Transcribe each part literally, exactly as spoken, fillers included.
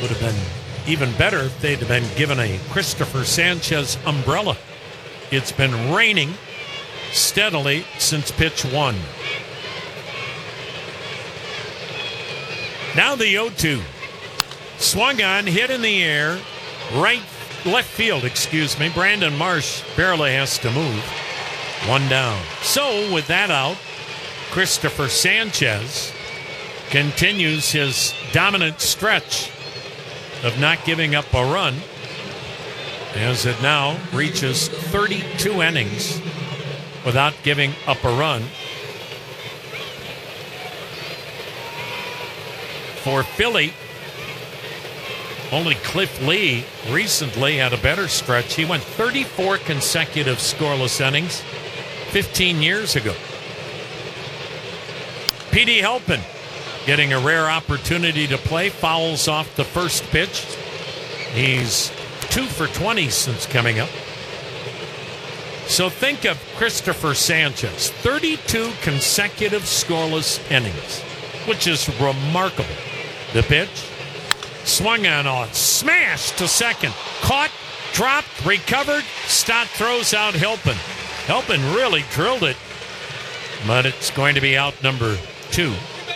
Would have been even better if they'd have been given a Christopher Sanchez umbrella. It's been raining steadily since pitch one. Now the oh two. Swung on, hit in the air, right, left field, excuse me. Brandon Marsh barely has to move. One down. So with that out, Christopher Sanchez continues his dominant stretch of not giving up a run as it now reaches thirty-two innings without giving up a run. For Philly, only Cliff Lee recently had a better stretch. He went thirty-four consecutive scoreless innings fifteen years ago. P D Helpin getting a rare opportunity to play, fouls off the first pitch. He's two for twenty since coming up. So think of Christopher Sanchez, thirty-two consecutive scoreless innings, which is remarkable. The pitch, swung on, on, smash to second, caught, dropped, recovered. Stott throws out Helpin. Helpin really drilled it, but it's going to be out number two.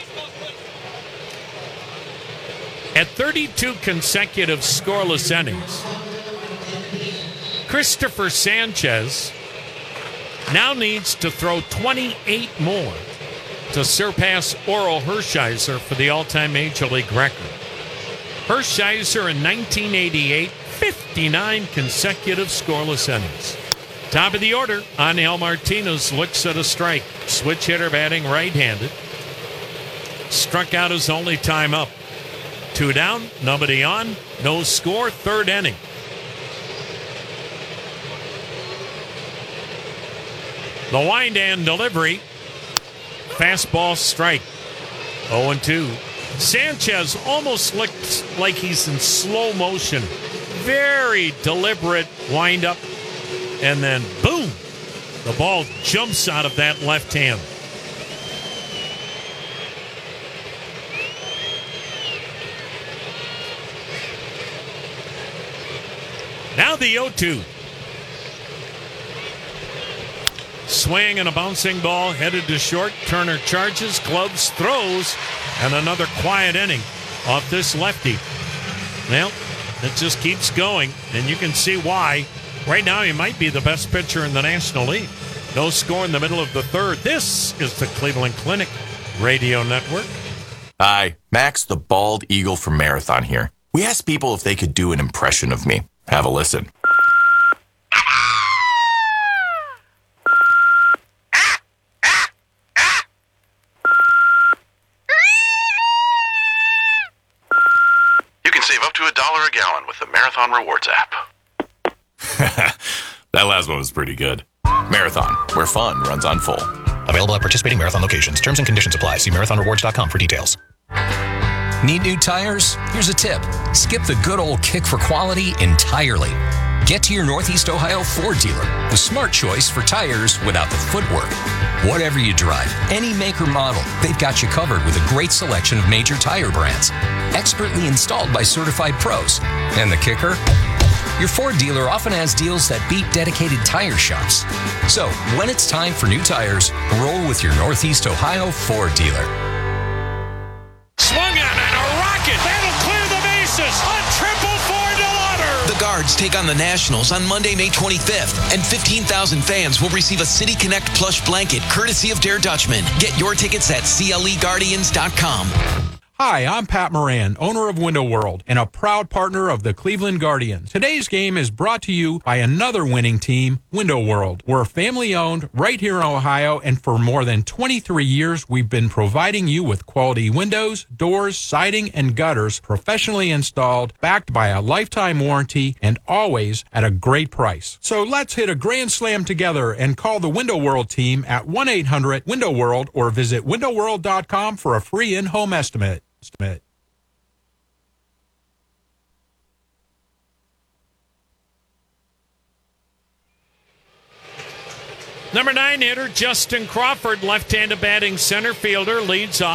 At thirty-two consecutive scoreless innings, Christopher Sanchez now needs to throw twenty-eight more to surpass Orel Hershiser for the all-time Major League record. Hershiser in nineteen eighty-eight, fifty-nine consecutive scoreless innings. Top of the order, Angel Martinez looks at a strike. Switch hitter batting right-handed. Struck out his only time up. Two down, nobody on, no score, third inning. The wind and delivery. Fastball strike. oh and two. Sanchez almost looks like he's in slow motion. Very deliberate windup. And then, boom, the ball jumps out of that left hand. Now the oh two. Swing and a bouncing ball headed to short. Turner charges, gloves, throws, and another quiet inning off this lefty. Well, it just keeps going, and you can see why. Right now, he might be the best pitcher in the National League. No score in the middle of the third. This is the Cleveland Clinic Radio Network. Hi, Max the Bald Eagle from Marathon here. We asked people if they could do an impression of me. Have a listen. You can save up to a dollar a gallon with the Marathon Rewards app. That last one was pretty good. Marathon, where fun runs on full. Available at participating Marathon locations. Terms and conditions apply. See marathon rewards dot com for details. Need new tires? Here's a tip. Skip the good old kick for quality entirely. Get to your Northeast Ohio Ford dealer, the smart choice for tires without the footwork. Whatever you drive, any make or model, they've got you covered with a great selection of major tire brands. Expertly installed by certified pros. And the kicker? Your Ford dealer often has deals that beat dedicated tire shops. So, when it's time for new tires, roll with your Northeast Ohio Ford dealer. Swung on and a rocket. That'll clear the bases. A triple for DeLauder. The Guards take on the Nationals on Monday, May twenty-fifth, and fifteen thousand fans will receive a City Connect plush blanket courtesy of Dare Dutchman. Get your tickets at C L E Guardians dot com. Hi, I'm Pat Moran, owner of Window World and a proud partner of the Cleveland Guardians. Today's game is brought to you by another winning team, Window World. We're family-owned right here in Ohio, and for more than twenty-three years, we've been providing you with quality windows, doors, siding, and gutters professionally installed, backed by a lifetime warranty, and always at a great price. So let's hit a grand slam together and call the Window World team at one eight hundred window world or visit window world dot com for a free in-home estimate. estimate. Number nine hitter Justin Crawford, left-handed batting center fielder, leads off.